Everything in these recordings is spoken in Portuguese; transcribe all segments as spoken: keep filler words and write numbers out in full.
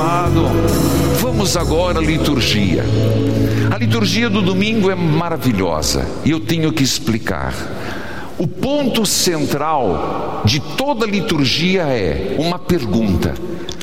amado, vamos agora à liturgia. A liturgia do domingo é maravilhosa e eu tenho que explicar. O ponto central de toda a liturgia é uma pergunta: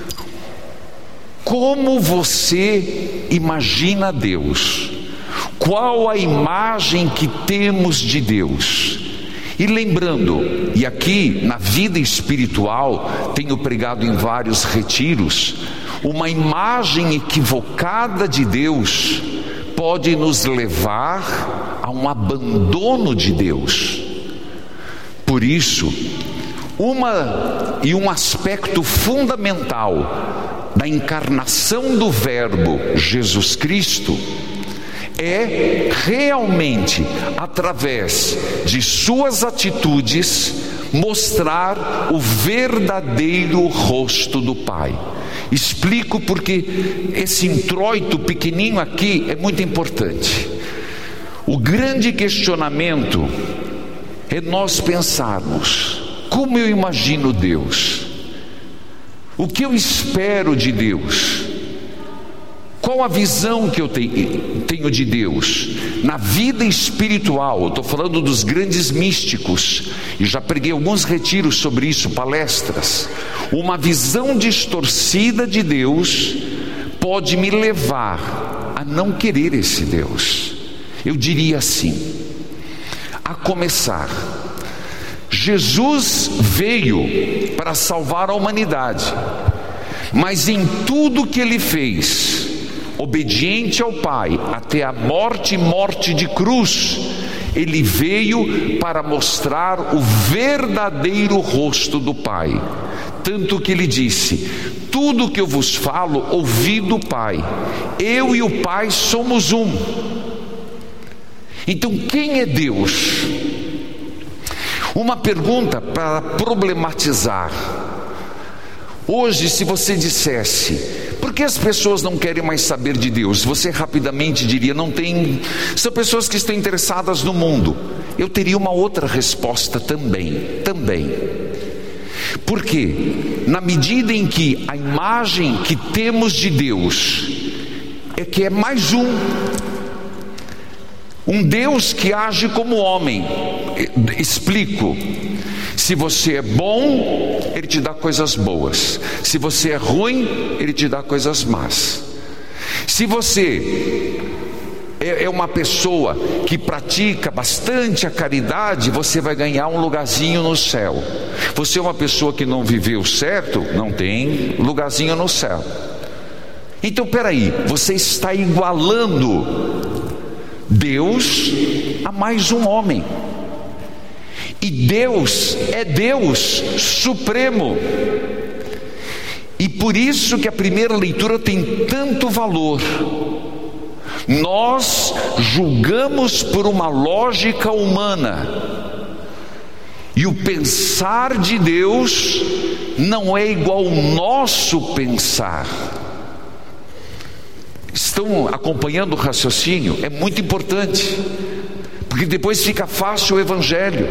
como você imagina Deus? Qual a imagem que temos de Deus? E lembrando, e aqui na vida espiritual, tenho pregado em vários retiros, uma imagem equivocada de Deus pode nos levar a um abandono de Deus. Por isso, uma e um aspecto fundamental da encarnação do Verbo Jesus Cristo é realmente, através de suas atitudes, mostrar o verdadeiro rosto do Pai. Explico porque esse introito pequenininho aqui é muito importante. O grande questionamento é nós pensarmos: como eu imagino Deus? O que eu espero de Deus? Qual a visão que eu tenho de Deus? Na vida espiritual, eu estou falando dos grandes místicos, e já preguei alguns retiros sobre isso, palestras. Uma visão distorcida de Deus pode me levar a não querer esse Deus. Eu diria assim, a começar, Jesus veio para salvar a humanidade, mas em tudo que Ele fez, obediente ao Pai, até a morte e morte de cruz, Ele veio para mostrar o verdadeiro rosto do Pai. Tanto que Ele disse: tudo que eu vos falo, ouvi do Pai. Eu e o Pai somos um. Então, quem é Deus? Uma pergunta para problematizar. Hoje, se você dissesse: por que as pessoas não querem mais saber de Deus? Você rapidamente diria: não tem, são pessoas que estão interessadas no mundo. Eu teria uma outra resposta também, também. Porque na medida em que a imagem que temos de Deus é que é mais um, um Deus que age como homem. Explico. Se você é bom, Ele te dá coisas boas. Se você é ruim, Ele te dá coisas más. Se você é uma pessoa que pratica bastante a caridade, você vai ganhar um lugarzinho no céu. Você é uma pessoa que não viveu certo, não tem lugarzinho no céu. Então, peraí, você está igualando Deus a mais um homem. E Deus é Deus supremo. E por isso que a primeira leitura tem tanto valor. Nós julgamos por uma lógica humana, e o pensar de Deus não é igual ao nosso pensar. Estão acompanhando o raciocínio? É muito importante, porque depois fica fácil o evangelho.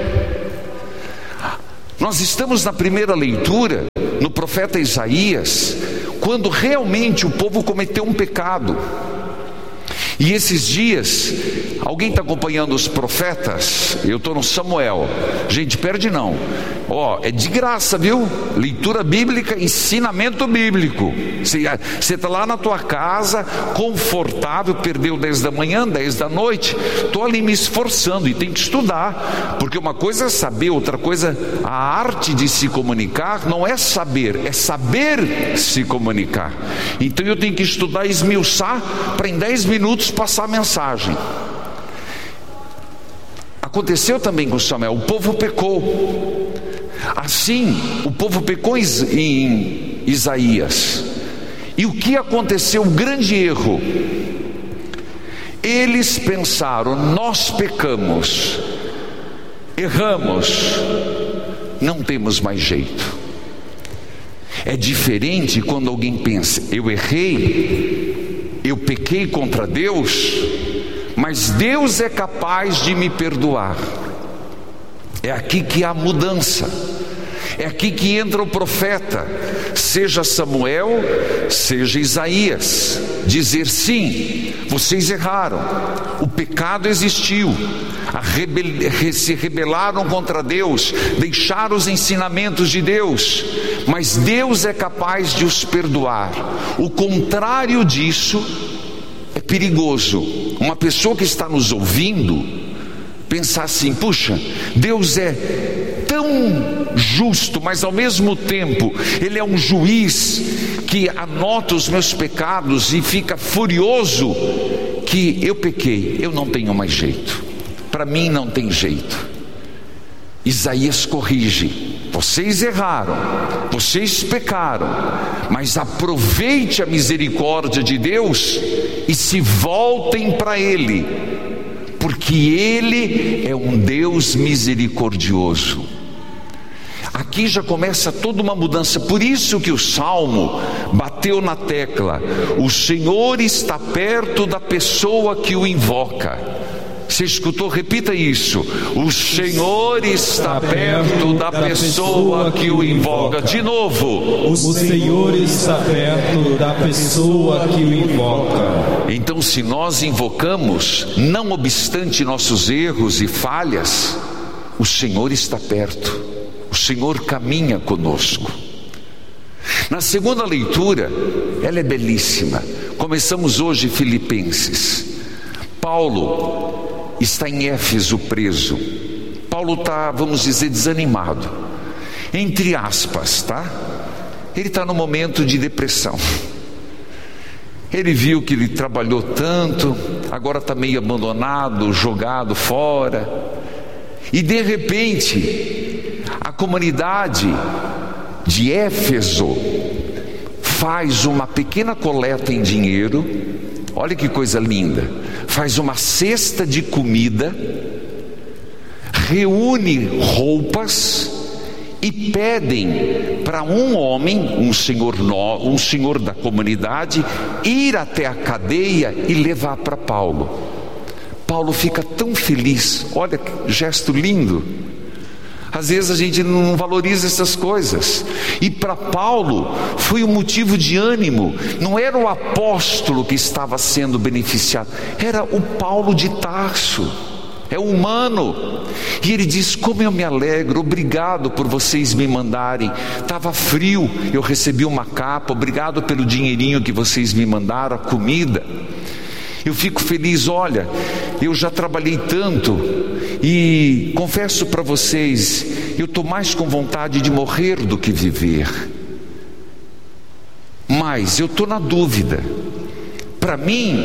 Nós estamos na primeira leitura, no profeta Isaías, quando realmente o povo cometeu um pecado. E esses dias, alguém está acompanhando os profetas? Eu estou no Samuel. Gente, perde não. Ó, é de graça, viu? Leitura bíblica, ensinamento bíblico. Você está lá na tua casa, confortável, perdeu dez da manhã, dez da noite. Estou ali me esforçando e tem que estudar. Porque uma coisa é saber, outra coisa, a arte de se comunicar não é saber, é saber se comunicar. Então eu tenho que estudar e esmiuçar para em dez minutos passar a mensagem. Aconteceu também com Samuel, o povo pecou. Assim, o povo pecou em Isaías. E o que aconteceu? Um grande erro. Eles pensaram: nós pecamos, erramos, não temos mais jeito. É diferente quando alguém pensa: eu errei, eu pequei contra Deus, mas Deus é capaz de me perdoar. É aqui que há mudança. É aqui que entra o profeta, seja Samuel, seja Isaías, dizer sim, vocês erraram, o pecado existiu, a rebel... se rebelaram contra Deus, deixaram os ensinamentos de Deus, mas Deus é capaz de os perdoar. O contrário disso é perigoso. Uma pessoa que está nos ouvindo pensar assim: puxa, Deus é tão justo, mas ao mesmo tempo Ele é um juiz que anota os meus pecados e fica furioso que eu pequei, eu não tenho mais jeito, para mim não tem jeito. Isaías corrige: vocês erraram, vocês pecaram, mas aproveite a misericórdia de Deus e se voltem para Ele, porque Ele é um Deus misericordioso. Aqui já começa toda uma mudança. Por isso que o Salmo bateu na tecla: o Senhor está perto da pessoa que o invoca. Você escutou? Repita isso: o Senhor está perto da pessoa que o invoca. De novo: o Senhor está perto da pessoa que o invoca. Então, se nós invocamos, não obstante nossos erros e falhas, o Senhor está perto, o Senhor caminha conosco. Na segunda leitura, ela é belíssima. Começamos hoje Filipenses. Paulo está em Éfeso preso. Paulo está, vamos dizer, desanimado, entre aspas, tá? Ele está num momento de depressão. Ele viu que ele trabalhou tanto, agora está meio abandonado, jogado fora. E de repente, a comunidade de Éfeso faz uma pequena coleta em dinheiro. Olha que coisa linda. Faz uma cesta de comida, reúne roupas e pedem para um homem, um senhor, no, um senhor da comunidade, ir até a cadeia e levar para Paulo. Paulo fica tão feliz. Olha que gesto lindo. Às vezes a gente não valoriza essas coisas. E para Paulo foi um motivo de ânimo. Não era o apóstolo que estava sendo beneficiado, era o Paulo de Tarso. É humano. E ele diz: como eu me alegro, obrigado por vocês me mandarem. Estava frio, eu recebi uma capa, obrigado pelo dinheirinho que vocês me mandaram, a comida. Eu fico feliz. Olha, eu já trabalhei tanto e confesso para vocês, eu estou mais com vontade de morrer do que viver. Mas eu estou na dúvida. Para mim,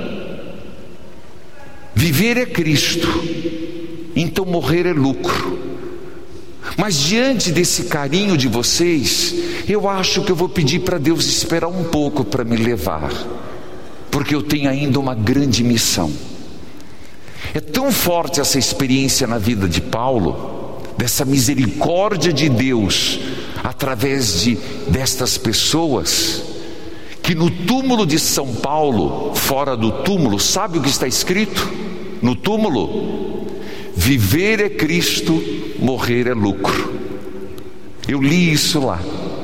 viver é Cristo, então morrer é lucro. Mas diante desse carinho de vocês, eu acho que eu vou pedir para Deus esperar um pouco para me levar, porque eu tenho ainda uma grande missão. É tão forte essa experiência na vida de Paulo, dessa misericórdia de Deus através de destas pessoas, que no túmulo de São Paulo, fora do túmulo, sabe o que está escrito no túmulo? Viver é Cristo, morrer é lucro. Eu li isso lá.